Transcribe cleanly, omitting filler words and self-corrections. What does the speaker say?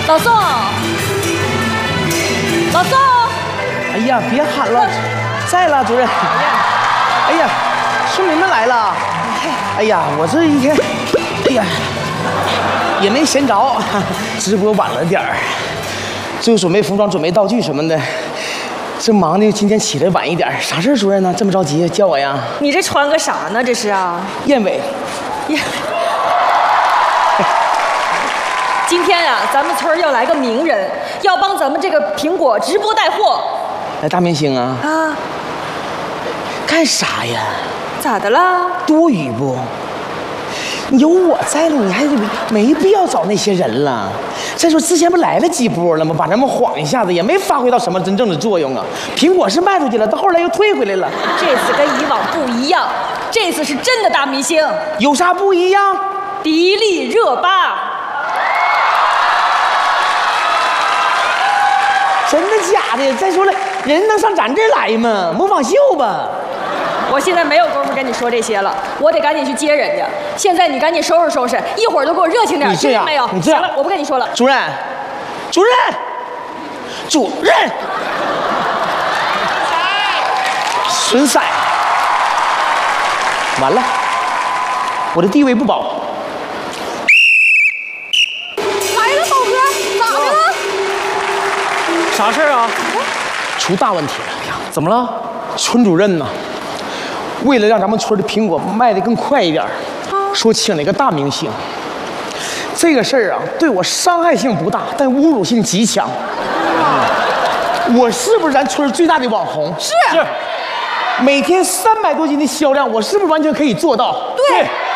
老宋，老宋！ 哎呀，别喊了，在了，主任。哎呀，村民们来了。哎呀，我这一天，哎呀，也没闲着，直播晚了点儿，就准备服装、准备道具什么的。这忙的今天起来晚一点，啥事儿？主任呢？这么着急叫我呀？ 你这穿个啥呢？这是啊？ 燕尾。 今天啊，咱们村要来个名人，要帮咱们这个苹果直播带货。 来大明星啊？ 啊？ 干啥呀？ 咋的了？ 多余不？有我在了，你还没必要找那些人了。再说之前不来了几波了吗？把咱们晃一下子，也没发挥到什么真正的作用啊。苹果是卖出去了，到后来又退回来了。 这次跟以往不一样，这次是真的大明星。 有啥不一样？ 迪丽热巴。 真的假的？再说了，人能上咱这儿来吗？模仿秀吧。 我现在没有功夫跟你说这些了，我得赶紧去接人家。现在你赶紧收拾收拾，一会儿都给我热情点。 你这样没有？ 你这样， 我不跟你说了。 主任，主任，主任，损色，完了，我的地位不保。 来了，宝哥，咋的了？ 啥事儿啊？ 出大问题了！哎呀， 怎么了？ 村主任呐，为了让咱们村的苹果卖得更快一点，说请了一个大明星。这个事儿啊，对我伤害性不大，但侮辱性极强。我是不是咱村最大的网红？ 是。 每天300多斤的销量，我是不是完全可以做到？ 对。